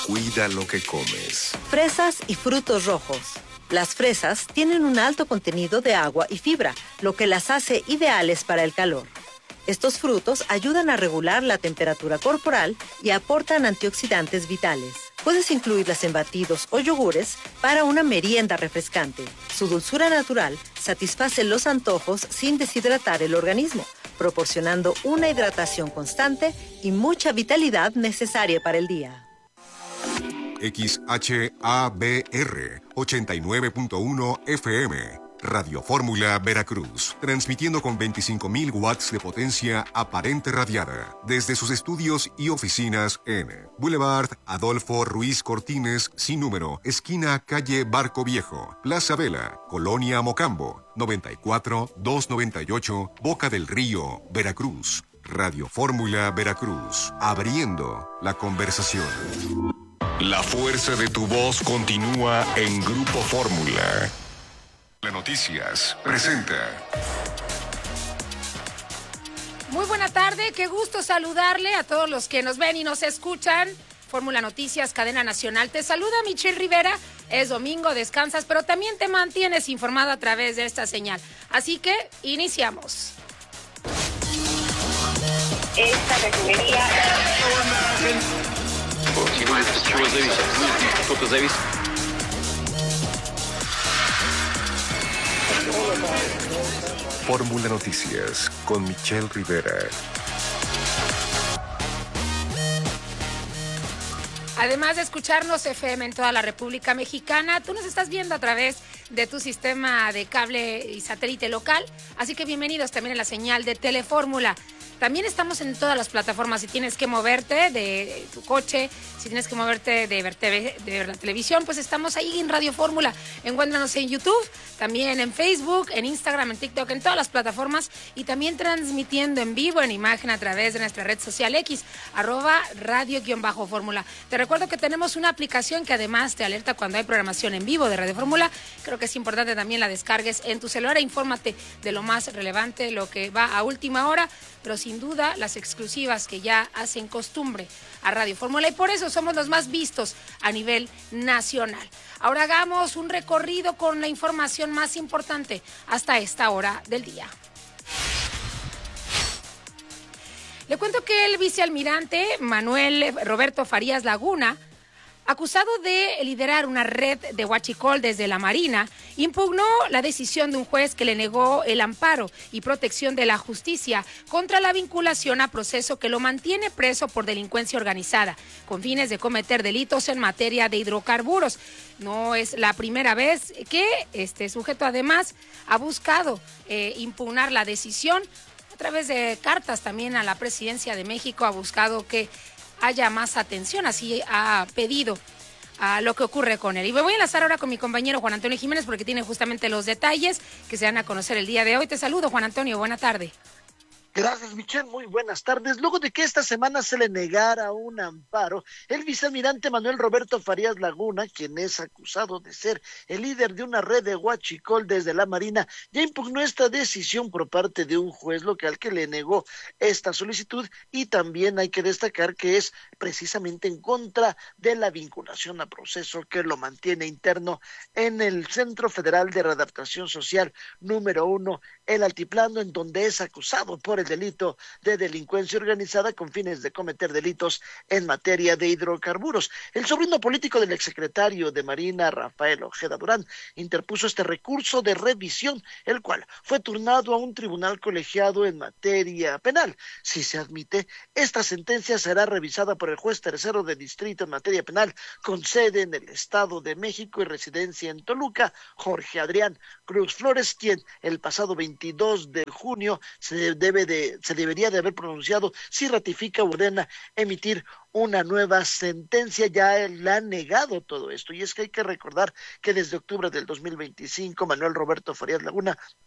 Cuida lo que comes. Fresas y frutos rojos. Las fresas tienen un alto contenido de agua y fibra, lo que las hace ideales para el calor. Estos frutos ayudan a regular la temperatura corporal y aportan antioxidantes vitales. Puedes incluirlas en batidos o yogures para una merienda refrescante. Su dulzura natural satisface los antojos sin deshidratar el organismo, proporcionando una hidratación constante y mucha vitalidad necesaria para el día. XHABR 89.1 FM, Radio Fórmula Veracruz, transmitiendo con 25.000 watts de potencia aparente radiada desde sus estudios y oficinas en Boulevard Adolfo Ruiz Cortines, sin número, esquina calle Barco Viejo, Plaza Vela, Colonia Mocambo, 94-298, Boca del Río, Veracruz. Radio Fórmula Veracruz, abriendo la conversación. La fuerza de tu voz continúa en Grupo Fórmula. La Noticias presenta. Muy buena tarde, qué gusto saludarle a todos los que nos ven y nos escuchan. Fórmula Noticias, cadena nacional. Te saluda Michelle Rivera. Es domingo, descansas, pero también te mantienes informado a través de esta señal. Así que iniciamos. Esta refinería. Fórmula Noticias con Michelle Rivera. Además de escucharnos FM en toda la República Mexicana, tú nos estás viendo a través de tu sistema de cable y satélite local, así que bienvenidos también a la señal de Telefórmula. También estamos en todas las plataformas. Si tienes que moverte de tu coche, si tienes que moverte de ver la televisión, pues estamos ahí en Radio Fórmula. Encuéntranos en YouTube, también en Facebook, en Instagram, en TikTok, en todas las plataformas y también transmitiendo en vivo, en imagen a través de nuestra red social X, @radio_fórmula. Te recuerdo que tenemos una aplicación que además te alerta cuando hay programación en vivo de Radio Fórmula. Creo que es importante también la descargues en tu celular e infórmate de lo más relevante, lo que va a última hora, pero sin duda las exclusivas que ya hacen costumbre a Radio Fórmula y por eso somos los más vistos a nivel nacional. Ahora hagamos un recorrido con la información más importante hasta esta hora del día. Le cuento que el vicealmirante Manuel Roberto Farías Laguna, acusado de liderar una red de huachicol desde la Marina, impugnó la decisión de un juez que le negó el amparo y protección de la justicia contra la vinculación a proceso que lo mantiene preso por delincuencia organizada, con fines de cometer delitos en materia de hidrocarburos. No es la primera vez que este sujeto además ha buscado impugnar la decisión. A través de cartas también a la Presidencia de México ha buscado que haya más atención, así ha pedido a lo que ocurre con él. Y me voy a enlazar ahora con mi compañero Juan Antonio Jiménez porque tiene justamente los detalles que se van a conocer el día de hoy. Te saludo, Juan Antonio, buena tarde. Gracias, Michelle. Muy buenas tardes. Luego de que esta semana se le negara un amparo, el vicealmirante Manuel Roberto Farías Laguna, quien es acusado de ser el líder de una red de huachicol desde la Marina, ya impugnó esta decisión por parte de un juez local que le negó esta solicitud y también hay que destacar que es precisamente en contra de la vinculación a proceso que lo mantiene interno en el Centro Federal de Readaptación Social número 1, el Altiplano, en donde es acusado por el delito de delincuencia organizada con fines de cometer delitos en materia de hidrocarburos. El sobrino político del exsecretario de Marina, Rafael Ojeda Durán, interpuso este recurso de revisión, el cual fue turnado a un tribunal colegiado en materia penal. Si se admite, esta sentencia será revisada por el juez tercero de distrito en materia penal, con sede en el Estado de México y residencia en Toluca, Jorge Adrián Cruz Flores, quien el pasado 22 de junio se debería de haber pronunciado si ratifica o ordena emitir una nueva sentencia. Ya le han negado todo esto, y es que hay que recordar que desde octubre del 2025 Manuel Roberto Farías Laguna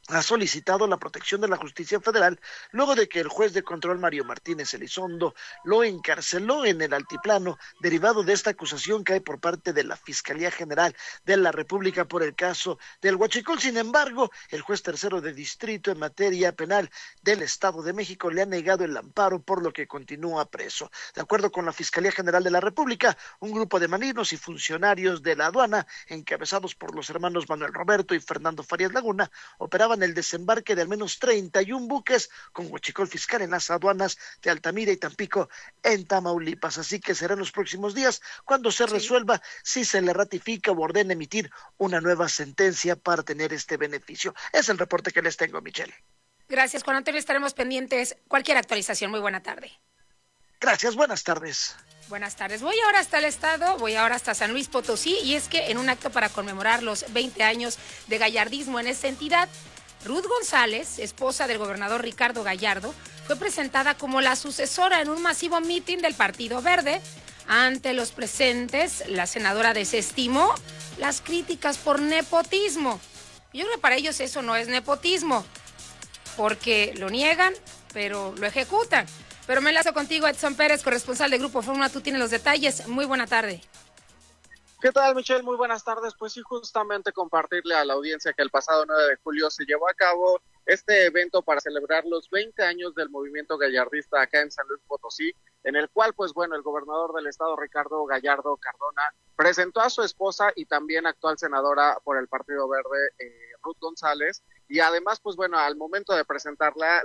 ha solicitado la protección de la justicia federal luego de que el juez de control Mario Martínez Elizondo lo encarceló en el altiplano, derivado de esta acusación que hay por parte de la Fiscalía General de la República por el caso del huachicol. Sin embargo, el juez tercero de distrito en materia penal del Estado de México le ha negado el amparo, por lo que continúa preso. De acuerdo con la Fiscalía General de la República, un grupo de marinos y funcionarios de la aduana, encabezados por los hermanos Manuel Roberto y Fernando Farías Laguna, operaban el desembarque de al menos 31 buques con huachicol fiscal en las aduanas de Altamira y Tampico, en Tamaulipas. Así que será en los próximos días cuando se resuelva si se le ratifica o ordena emitir una nueva sentencia para tener este beneficio. Es el reporte que les tengo, Michelle. Gracias, Juan Antonio. Estaremos pendientes. Cualquier actualización. Muy buena tarde. Gracias, buenas tardes. Buenas tardes. Voy ahora hasta el estado, voy ahora hasta San Luis Potosí, y es que en un acto para conmemorar los 20 años de gallardismo en esta entidad, Ruth González, esposa del gobernador Ricardo Gallardo, fue presentada como la sucesora en un masivo mitin del Partido Verde. Ante los presentes, la senadora desestimó las críticas por nepotismo. Yo creo que para ellos eso no es nepotismo, porque lo niegan, pero lo ejecutan. Pero me enlazo contigo, Edson Pérez, corresponsal de Grupo Fórmula. Tú tienes los detalles. Muy buena tarde. ¿Qué tal, Michelle? Muy buenas tardes. Pues sí, justamente compartirle a la audiencia que el pasado 9 de julio se llevó a cabo este evento para celebrar los 20 años del movimiento gallardista acá en San Luis Potosí, en el cual, pues bueno, el gobernador del estado, Ricardo Gallardo Cardona, presentó a su esposa y también actual senadora por el Partido Verde, Ruth González, y además, pues bueno, al momento de presentarla,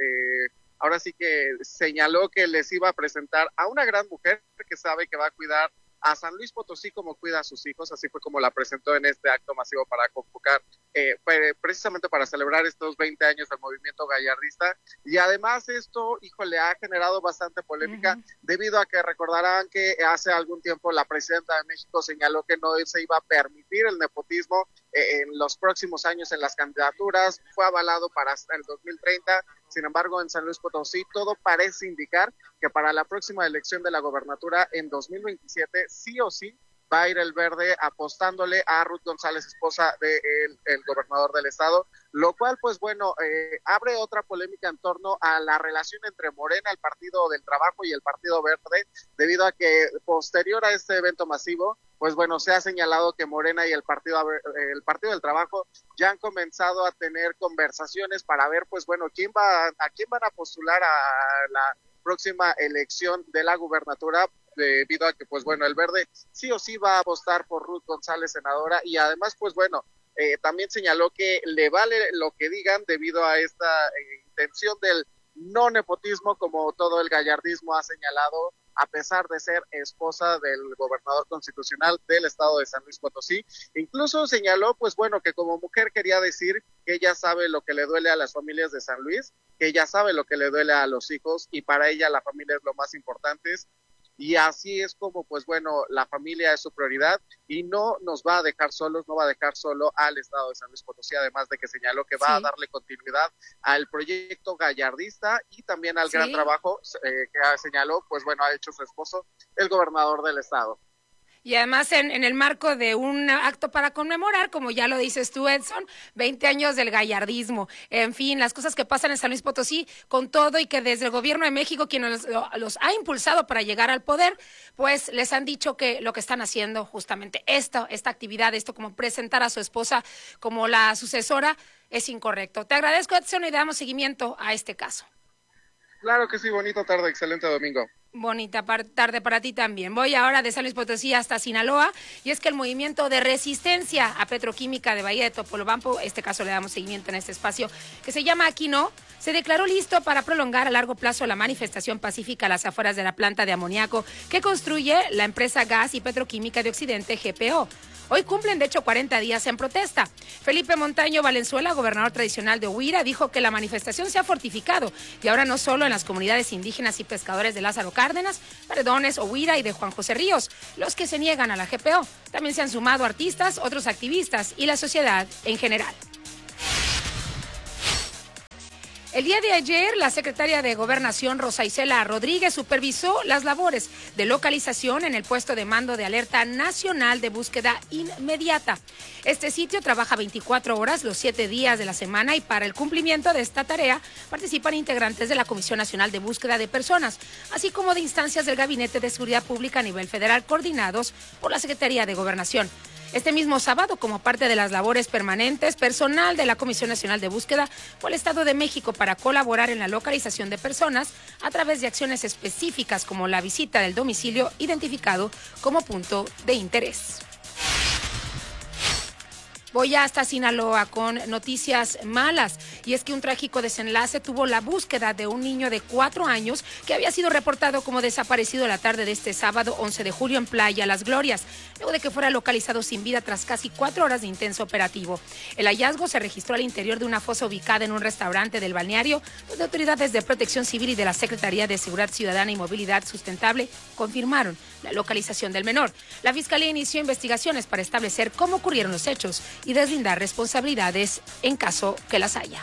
ahora sí que señaló que les iba a presentar a una gran mujer que sabe que va a cuidar a San Luis Potosí como cuida a sus hijos. Así fue como la presentó en este acto masivo para convocar, precisamente para celebrar estos 20 años del movimiento gallardista. Y además esto, híjole, ha generado bastante polémica, debido a que recordarán que hace algún tiempo la presidenta de México señaló que no se iba a permitir el nepotismo en los próximos años en las candidaturas. Fue avalado para hasta el 2030. Sin embargo, en San Luis Potosí todo parece indicar que para la próxima elección de la gobernatura en 2027 sí o sí va a ir el Verde apostándole a Ruth González, esposa del gobernador del estado, lo cual, pues bueno, abre otra polémica en torno a la relación entre Morena, el Partido del Trabajo, y el Partido Verde, debido a que posterior a este evento masivo, pues bueno, se ha señalado que Morena y el Partido del Trabajo ya han comenzado a tener conversaciones para ver, pues bueno, a quién van a postular a la próxima elección de la gubernatura, debido a que, pues bueno, el Verde sí o sí va a apostar por Ruth González, senadora, y además, pues bueno, también señaló que le vale lo que digan debido a esta intención del no nepotismo, como todo el gallardismo ha señalado, a pesar de ser esposa del gobernador constitucional del estado de San Luis Potosí. Incluso señaló, pues bueno, que como mujer quería decir que ella sabe lo que le duele a las familias de San Luis, que ella sabe lo que le duele a los hijos, y para ella la familia es lo más importante. Y así es como, pues bueno, la familia es su prioridad y no nos va a dejar solos, no va a dejar solo al estado de San Luis Potosí, además de que señaló que va a darle continuidad al proyecto gallardista y también al gran trabajo que señaló, pues bueno, ha hecho su esposo, el gobernador del estado. Y además en el marco de un acto para conmemorar, como ya lo dices tú, Edson, 20 años del gallardismo. En fin, las cosas que pasan en San Luis Potosí, con todo y que desde el gobierno de México, quien los ha impulsado para llegar al poder, pues les han dicho que lo que están haciendo justamente esta actividad, esto como presentar a su esposa como la sucesora, es incorrecto. Te agradezco, Edson, y damos seguimiento a este caso. Claro que sí, bonita tarde, excelente domingo. Bonita tarde para ti también. Voy ahora de San Luis Potosí hasta Sinaloa, y es que el movimiento de resistencia a Petroquímica de Bahía de Topolobampo, este caso le damos seguimiento en este espacio, que se llama Aquí No, se declaró listo para prolongar a largo plazo la manifestación pacífica a las afueras de la planta de amoníaco que construye la empresa Gas y Petroquímica de Occidente, GPO. Hoy cumplen, de hecho, 40 días en protesta. Felipe Montaño Valenzuela, gobernador tradicional de Huira, dijo que la manifestación se ha fortificado y ahora no solo en las comunidades indígenas y pescadores de Lázaro Cárdenas, Paredones, Huira y de Juan José Ríos, los que se niegan a la GPO. También se han sumado artistas, otros activistas y la sociedad en general. El día de ayer, la secretaria de Gobernación, Rosa Isela Rodríguez, supervisó las labores de localización en el puesto de mando de alerta nacional de búsqueda inmediata. Este sitio trabaja 24 horas los 7 días de la semana y para el cumplimiento de esta tarea participan integrantes de la Comisión Nacional de Búsqueda de Personas, así como de instancias del Gabinete de Seguridad Pública a nivel federal coordinados por la Secretaría de Gobernación. Este mismo sábado, como parte de las labores permanentes, personal de la Comisión Nacional de Búsqueda fue al Estado de México para colaborar en la localización de personas a través de acciones específicas como la visita del domicilio identificado como punto de interés. Voy hasta Sinaloa con noticias malas, y es que un trágico desenlace tuvo la búsqueda de un niño de 4 años que había sido reportado como desaparecido la tarde de este sábado 11 de julio en Playa Las Glorias, luego de que fuera localizado sin vida tras casi 4 horas de intenso operativo. El hallazgo se registró al interior de una fosa ubicada en un restaurante del balneario, donde autoridades de Protección Civil y de la Secretaría de Seguridad Ciudadana y Movilidad Sustentable confirmaron la localización del menor. La Fiscalía inició investigaciones para establecer cómo ocurrieron los hechos y deslindar responsabilidades en caso que las haya.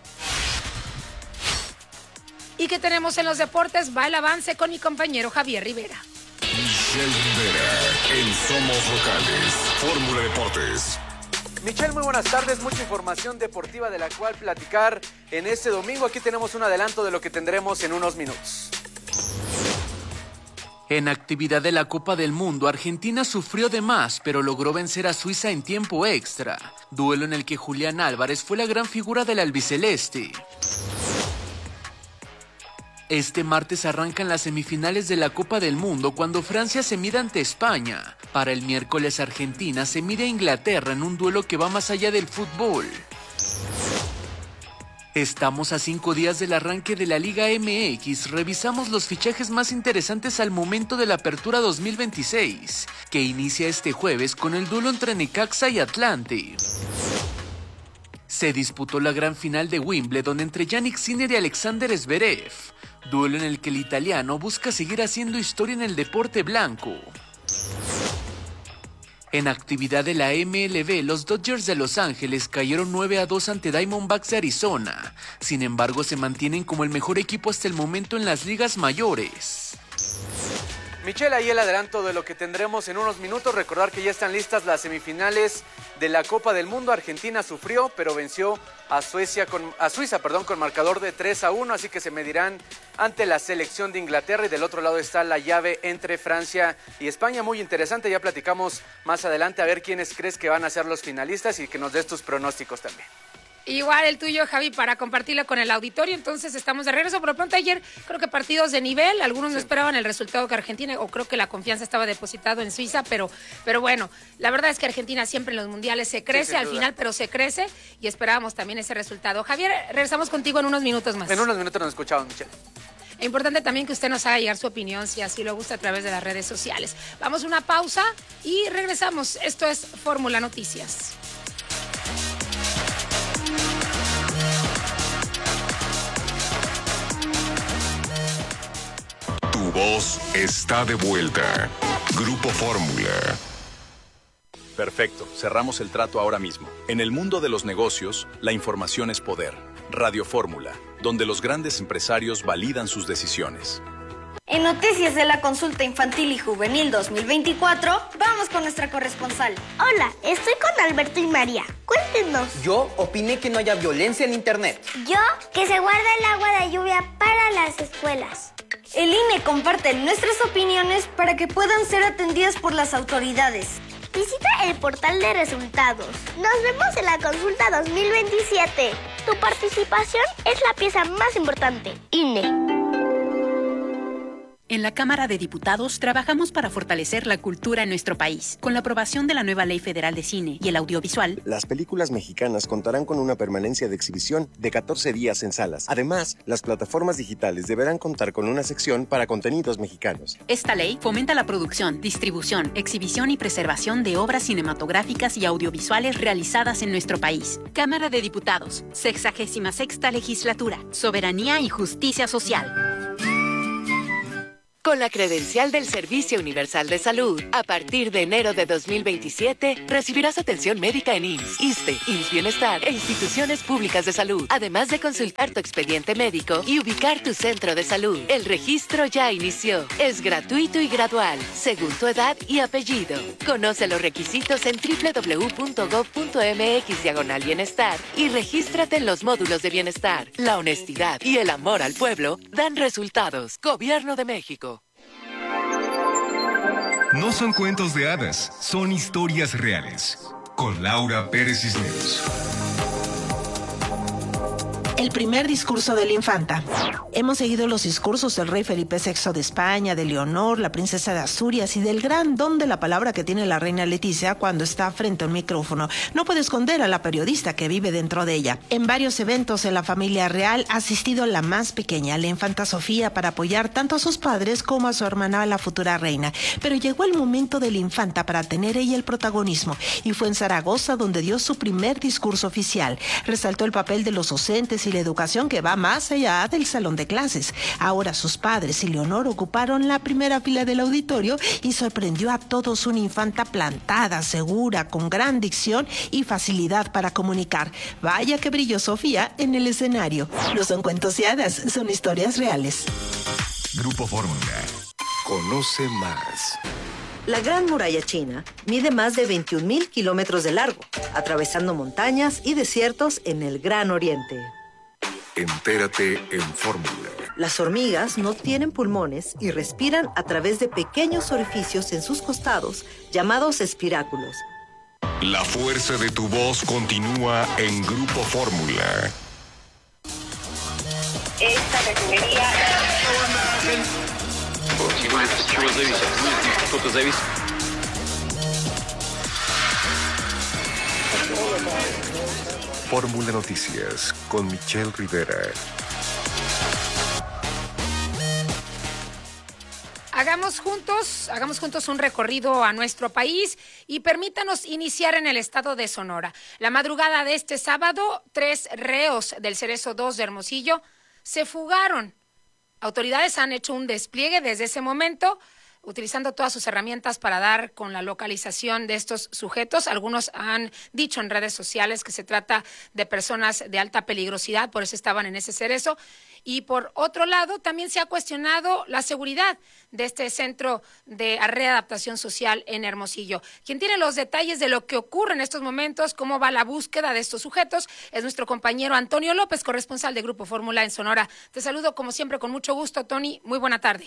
¿Y qué tenemos en los deportes? Va el avance con mi compañero Javier Rivera. Michelle Rivera, en Somos Locales, Fórmula Deportes. Michelle, muy buenas tardes, mucha información deportiva de la cual platicar en este domingo. Aquí tenemos un adelanto de lo que tendremos en unos minutos. En actividad de la Copa del Mundo, Argentina sufrió de más, pero logró vencer a Suiza en tiempo extra. Duelo en el que Julián Álvarez fue la gran figura del albiceleste. Este martes arrancan las semifinales de la Copa del Mundo cuando Francia se mide ante España. Para el miércoles, Argentina se mide a Inglaterra en un duelo que va más allá del fútbol. Estamos a 5 días del arranque de la Liga MX. Revisamos los fichajes más interesantes al momento de la apertura 2026, que inicia este jueves con el duelo entre Necaxa y Atlante. Se disputó la gran final de Wimbledon entre Jannik Sinner y Alexander Zverev, duelo en el que el italiano busca seguir haciendo historia en el deporte blanco. En actividad de la MLB, los Dodgers de Los Ángeles cayeron 9-2 ante Diamondbacks de Arizona. Sin embargo, se mantienen como el mejor equipo hasta el momento en las ligas mayores. Michelle, ahí el adelanto de lo que tendremos en unos minutos. Recordar que ya están listas las semifinales de la Copa del Mundo. Argentina sufrió, pero venció a Suiza con marcador de 3-1, así que se medirán ante la selección de Inglaterra, y del otro lado está la llave entre Francia y España. Muy interesante, ya platicamos más adelante a ver quiénes crees que van a ser los finalistas y que nos des tus pronósticos también. Igual el tuyo, Javi, para compartirlo con el auditorio. Entonces estamos de regreso. Por lo pronto ayer creo que partidos de nivel. Algunos no esperaban el resultado que Argentina, o creo que la confianza estaba depositado en Suiza, pero bueno, la verdad es que Argentina siempre en los mundiales se crece, al final, pero se crece, y esperábamos también ese resultado. Javier, regresamos contigo en unos minutos más. En unos minutos nos escuchamos, Michelle. Es importante también que usted nos haga llegar su opinión, si así lo gusta, a través de las redes sociales. Vamos a una pausa y regresamos. Esto es Fórmula Noticias. Tu voz está de vuelta. Grupo Fórmula. Perfecto, cerramos el trato ahora mismo. En el mundo de los negocios, la información es poder. Radio Fórmula, donde los grandes empresarios validan sus decisiones. En Noticias de la Consulta Infantil y Juvenil 2024, vamos con nuestra corresponsal. Hola, estoy con Alberto y María. Cuéntenos. Yo opiné que no haya violencia en Internet. Yo, que se guarda el agua de lluvia para las escuelas. El INE comparte nuestras opiniones para que puedan ser atendidas por las autoridades. Visita el portal de resultados. Nos vemos en la consulta 2027. Tu participación es la pieza más importante. INE. En la Cámara de Diputados trabajamos para fortalecer la cultura en nuestro país. Con la aprobación de la nueva Ley Federal de Cine y el Audiovisual, las películas mexicanas contarán con una permanencia de exhibición de 14 días en salas. Además, las plataformas digitales deberán contar con una sección para contenidos mexicanos. Esta ley fomenta la producción, distribución, exhibición y preservación de obras cinematográficas y audiovisuales realizadas en nuestro país. Cámara de Diputados, 66ª Legislatura. Soberanía y justicia social. Con la credencial del Servicio Universal de Salud, a partir de enero de 2027, recibirás atención médica en IMSS, ISSSTE, IMSS Bienestar e instituciones públicas de salud, además de consultar tu expediente médico y ubicar tu centro de salud. El registro ya inició. Es gratuito y gradual, según tu edad y apellido. Conoce los requisitos en www.gov.mx/bienestar y regístrate en los módulos de bienestar. La honestidad y el amor al pueblo dan resultados. Gobierno de México. No son cuentos de hadas, son historias reales. Con Laura Pérez Cisneros. El primer discurso de la infanta. Hemos seguido los discursos del rey Felipe VI de España, de Leonor, la princesa de Asturias y del gran don de la palabra que tiene la reina Leticia cuando está frente a un micrófono. No puede esconder a la periodista que vive dentro de ella. En varios eventos en la familia real ha asistido la más pequeña, la infanta Sofía, para apoyar tanto a sus padres como a su hermana, la futura reina. Pero llegó el momento de la infanta para tener ella el protagonismo, y fue en Zaragoza donde dio su primer discurso oficial. Resaltó el papel de los docentes y la educación que va más allá del salón de clases. Ahora sus padres y Leonor ocuparon la primera fila del auditorio y sorprendió a todos una infanta plantada, segura, con gran dicción y facilidad para comunicar. Vaya que brilló Sofía en el escenario. No son cuentos y hadas, son historias reales. Grupo Fórmula. Conoce más. La Gran Muralla China mide más de 21,000 kilómetros de largo, atravesando montañas y desiertos en el Gran Oriente. Entérate en Fórmula. Las hormigas no tienen pulmones y respiran a través de pequeños orificios en sus costados, llamados espiráculos. La fuerza de tu voz continúa en Grupo Fórmula. Esta refinería... Fórmula Noticias con Michelle Rivera. Hagamos juntos un recorrido a nuestro país y permítanos iniciar en el estado de Sonora. La madrugada de este sábado, 3 reos del Cerezo 2 de Hermosillo se fugaron. Autoridades han hecho un despliegue desde ese momento, utilizando todas sus herramientas para dar con la localización de estos sujetos. Algunos han dicho en redes sociales que se trata de personas de alta peligrosidad, por eso estaban en ese cerezo. Y por otro lado, también se ha cuestionado la seguridad de este centro de readaptación social en Hermosillo. Quien tiene los detalles de lo que ocurre en estos momentos, cómo va la búsqueda de estos sujetos, es nuestro compañero Antonio López, corresponsal de Grupo Fórmula en Sonora. Te saludo como siempre con mucho gusto, Tony. Muy buena tarde.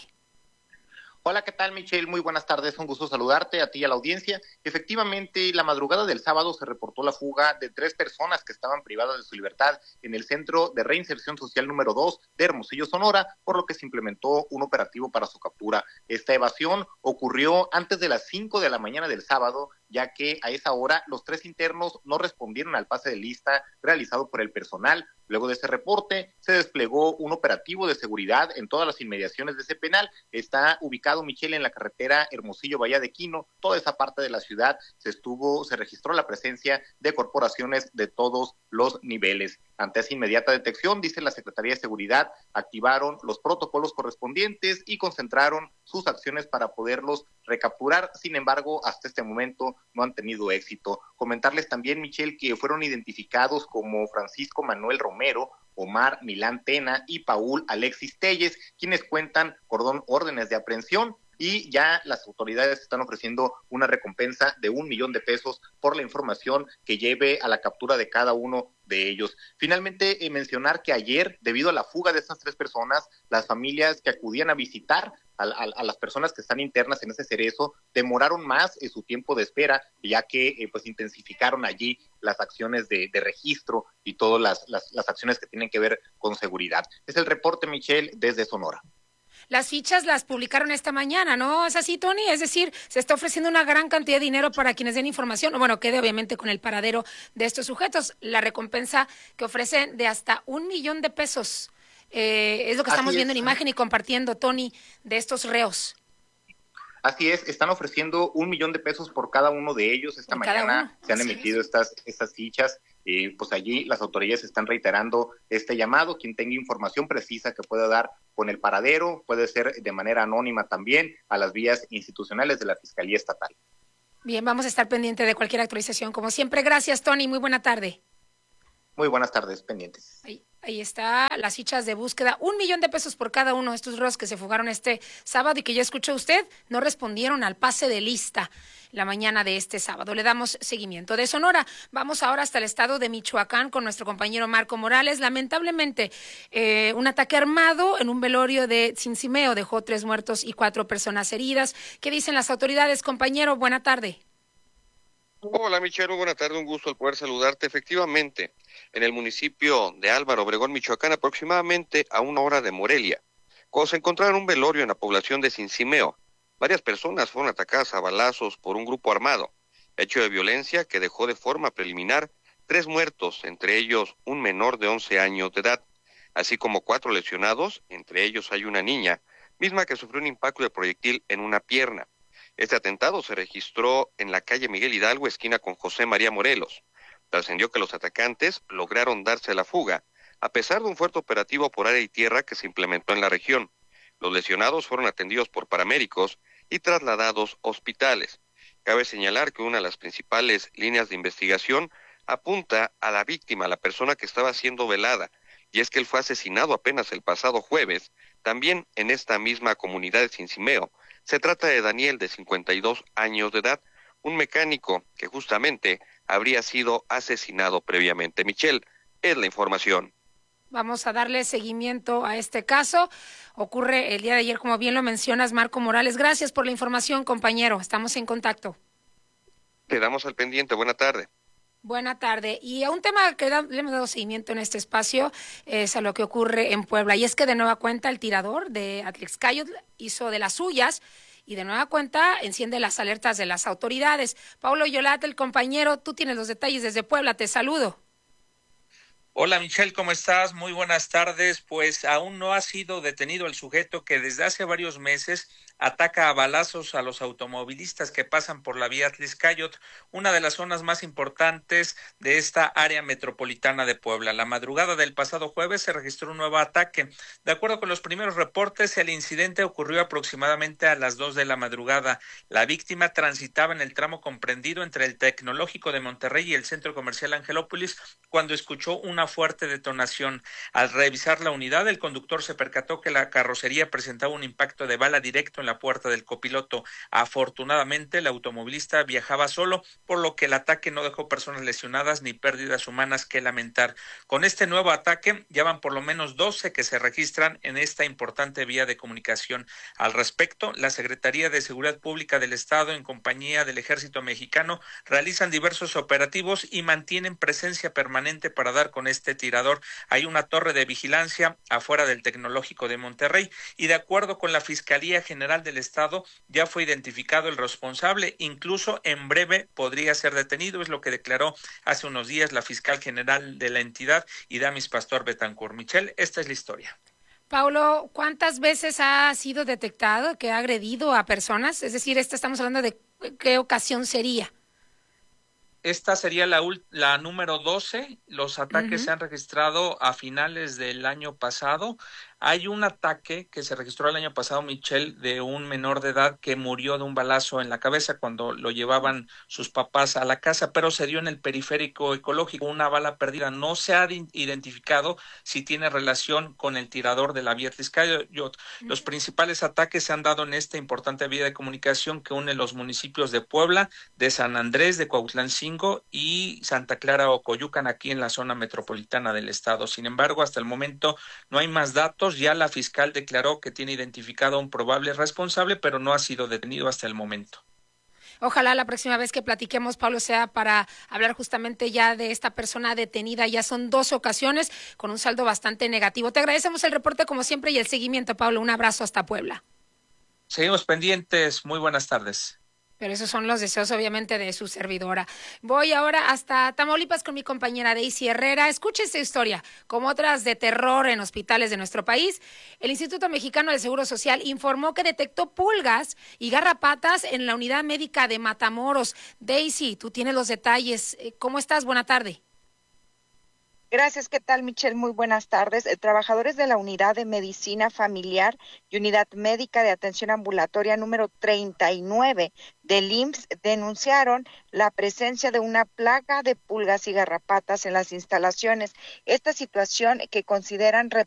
Hola, ¿qué tal, Michelle? Muy buenas tardes, un gusto saludarte a ti y a la audiencia. Efectivamente, la madrugada del sábado se reportó la fuga de 3 personas que estaban privadas de su libertad en el Centro de Reinserción Social número 2 de Hermosillo, Sonora, por lo que se implementó un operativo para su captura. Esta evasión ocurrió antes de las 5 de la mañana del sábado, ya que a esa hora los 3 internos no respondieron al pase de lista realizado por el personal. Luego de ese reporte, se desplegó un operativo de seguridad en todas las inmediaciones de ese penal. Está ubicado, Michelle, en la carretera Hermosillo-Bahía de Quino. Toda esa parte de la ciudad se registró la presencia de corporaciones de todos los niveles. Ante esa inmediata detección, dice la Secretaría de Seguridad, activaron los protocolos correspondientes y concentraron sus acciones para poderlos recapturar. Sin embargo, hasta este momento no han tenido éxito. Comentarles también, Michelle, que fueron identificados como Francisco Manuel Romero, Omar Milán Tena y Paul Alexis Telles, quienes cuentan con órdenes de aprehensión. Y ya las autoridades están ofreciendo una recompensa de $1 millón por la información que lleve a la captura de cada uno de ellos. Finalmente, mencionar que ayer, debido a la fuga de estas 3 personas, las familias que acudían a visitar a las personas que están internas en ese cerezo demoraron más su tiempo de espera, ya que pues intensificaron allí las acciones de registro y todas las acciones que tienen que ver con seguridad. Es el reporte, Michelle, desde Sonora. Las fichas las publicaron esta mañana, ¿no? ¿Es así, Tony? Es decir, se está ofreciendo una gran cantidad de dinero para quienes den información, bueno, quede obviamente con el paradero de estos sujetos. La recompensa que ofrecen de hasta $1 millón. Es lo que estamos viendo en imagen y compartiendo, Tony, de estos reos. Así es, están ofreciendo $1 millón por cada uno de ellos. Esta mañana se han emitido estas fichas Pues allí las autoridades están reiterando este llamado. Quien tenga información precisa que pueda dar con el paradero, puede ser de manera anónima también a las vías institucionales de la Fiscalía Estatal. Bien, vamos a estar pendiente de cualquier actualización. Como siempre, gracias, Tony. Muy buena tarde. Muy buenas tardes, pendientes. Ahí está, las fichas de búsqueda, $1,000,000 por cada uno de estos ROS que se fugaron este sábado y que ya escuchó usted, no respondieron al pase de lista la mañana de este sábado. Le damos seguimiento. De Sonora, vamos ahora hasta el estado de Michoacán con nuestro compañero Marco Morales. Lamentablemente, un ataque armado en un velorio de Cincimeo dejó 3 muertos y 4 personas heridas. ¿Qué dicen las autoridades, compañero? Buena tarde. Hola, Michelle, buena tarde, un gusto el poder saludarte. Efectivamente, en el municipio de Álvaro Obregón, Michoacán, aproximadamente a 1 hora de Morelia, cuando se encontraron un velorio en la población de Cincimeo, varias personas fueron atacadas a balazos por un grupo armado, hecho de violencia que dejó de forma preliminar 3 muertos, entre ellos un menor de 11 años de edad, así como 4 lesionados, entre ellos hay una niña, misma que sufrió un impacto de proyectil en una pierna. Este atentado se registró en la calle Miguel Hidalgo, esquina con José María Morelos. Trascendió que los atacantes lograron darse la fuga, a pesar de un fuerte operativo por aire y tierra que se implementó en la región. Los lesionados fueron atendidos por paramédicos y trasladados a hospitales. Cabe señalar que una de las principales líneas de investigación apunta a la víctima, la persona que estaba siendo velada, y es que él fue asesinado apenas el pasado jueves, también en esta misma comunidad de Cincimeo. Se trata de Daniel, de 52 años de edad, un mecánico que justamente habría sido asesinado previamente. Michelle, es la información. Vamos a darle seguimiento a este caso. Ocurre el día de ayer, como bien lo mencionas, Marco Morales. Gracias por la información, compañero. Estamos en contacto. Te damos al pendiente. Buena tarde. Buena tarde. Y a un tema que le hemos dado seguimiento en este espacio es a lo que ocurre en Puebla. Y es que de nueva cuenta el tirador de Atlixcáyotl hizo de las suyas y de nueva cuenta enciende las alertas de las autoridades. Paulo Yolat, el compañero, tú tienes los detalles desde Puebla. Te saludo. Hola Michelle, ¿cómo estás? Muy buenas tardes. Pues aún no ha sido detenido el sujeto que desde hace varios meses ataca a balazos a los automovilistas que pasan por la vía Atlixcáyotl, una de las zonas más importantes de esta área metropolitana de Puebla. La madrugada del pasado jueves se registró un nuevo ataque. De acuerdo con los primeros reportes, el incidente ocurrió aproximadamente a las 2 de la madrugada. La víctima transitaba en el tramo comprendido entre el Tecnológico de Monterrey y el Centro Comercial Angelópolis cuando escuchó una fuerte detonación. Al revisar la unidad, el conductor se percató que la carrocería presentaba un impacto de bala directo en la puerta del copiloto. Afortunadamente, el automovilista viajaba solo, por lo que el ataque no dejó personas lesionadas ni pérdidas humanas que lamentar. Con este nuevo ataque, ya van por lo menos 12 que se registran en esta importante vía de comunicación. Al respecto, la Secretaría de Seguridad Pública del Estado, en compañía del Ejército Mexicano, realizan diversos operativos y mantienen presencia permanente para dar con este tirador. Hay una torre de vigilancia afuera del Tecnológico de Monterrey y de acuerdo con la Fiscalía General del Estado ya fue identificado el responsable, incluso en breve podría ser detenido, es lo que declaró hace unos días la fiscal general de la entidad, Idamis Pastor Betancourt. Michelle, esta es la historia. Paulo, ¿cuántas veces ha sido detectado que ha agredido a personas? Es decir, estamos hablando de qué ocasión sería. Esta sería la número 12. Los ataques se han registrado a finales del año pasado. Hay un ataque que se registró el año pasado, Michelle, de un menor de edad que murió de un balazo en la cabeza cuando lo llevaban sus papás a la casa, pero se dio en el periférico ecológico, una bala perdida. No se ha identificado si tiene relación con el tirador de la vía Atlixcáyotl. Los principales ataques se han dado en esta importante vía de comunicación que une los municipios de Puebla, de San Andrés, de Cuautlancingo y Santa Clara Ocoyucan, aquí en la zona metropolitana del estado. Sin embargo, hasta el momento no hay más datos. Ya la fiscal declaró que tiene identificado a un probable responsable, pero no ha sido detenido hasta el momento. Ojalá la próxima vez que platiquemos, Pablo, sea para hablar justamente ya de esta persona detenida. Ya son 2 ocasiones con un saldo bastante negativo. Te agradecemos el reporte como siempre y el seguimiento, Pablo. Un abrazo hasta Puebla. Seguimos pendientes. Muy buenas tardes. Pero esos son los deseos, obviamente, de su servidora. Voy ahora hasta Tamaulipas con mi compañera Daisy Herrera. Escuche esta historia. Como otras de terror en hospitales de nuestro país, el Instituto Mexicano del Seguro Social informó que detectó pulgas y garrapatas en la unidad médica de Matamoros. Daisy, tú tienes los detalles. ¿Cómo estás? Buena tarde. Gracias, ¿qué tal, Michelle? Muy buenas tardes. Trabajadores de la Unidad de Medicina Familiar y Unidad Médica de Atención Ambulatoria número 39 del IMSS denunciaron la presencia de una plaga de pulgas y garrapatas en las instalaciones. Esta situación que consideran